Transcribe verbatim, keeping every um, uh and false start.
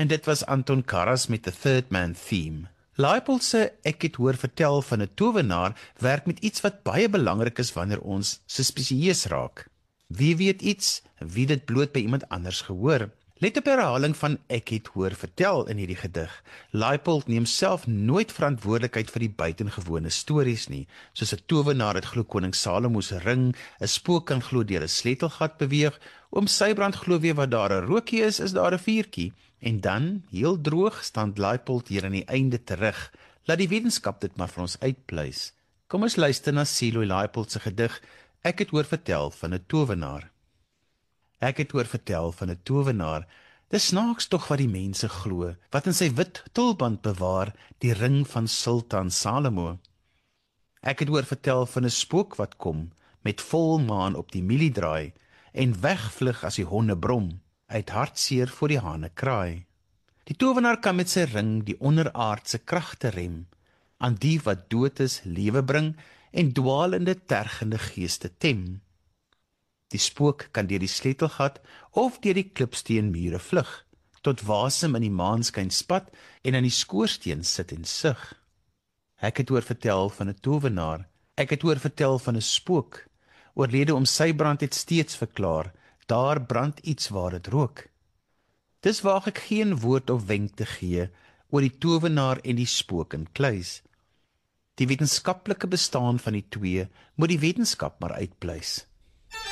En dit was Anton Karas met The Third Man Theme. Leipold se Ek het hoor vertel van 'n towenaar werk met iets wat baie belangrik is wanneer ons suspisieus raak. Wie weet iets, wie dit bloot by iemand anders gehoor. Let op herhaling van Ek het hoor vertel in hierdie gedig. Leipold neem self nooit verantwoordelikheid vir die buitengewone stories nie, soos 'n towenaar het glo koning Salomo se ring, 'n spook kan glo deur 'n sleutelgat beweeg, oom Sybrand glo weer wat daar 'n rookie is, is daar 'n vuurtjie. En dan, heel droog, staan Leipold hier aan die einde terug. Laat die wetenskap dit maar vir ons uitpleis. Kom ons luister na Celoy Leipold se gedig Ek het hoor vertel van 'n towenaar. Ek het hoor vertel van 'n towenaar. Dis snaaks tog wat die mense glo, wat in sy wit tulband bewaar, die ring van Sultan Salomo. Ek het hoor vertel van 'n spook wat kom, met volmaan op die mielie draai, en wegvlug as die honde brom, uit hartseer voor die hane kraai. Die towenaar kan met sy ring die onderaardse kragte rem, aan die wat dood is lewe bring, en dwaalende tergende geeste tem. Die spook kan deur die sleutelgat of deur die klipsteenmure vlug, tot wasem in die maanskyn spat en aan die skoorsteen sit en sug. Ek het hoor vertel van 'n towenaar, ek het hoor vertel van 'n spook, oorlede om Sybrand het steeds verklaar, daar brand iets waar dit rook. Dis waag ek geen woord of wenk te gee oor die towenaar en die spook in kluis. Die wetenskaplike bestaan van die twee moet die wetenskap maar uitpleis.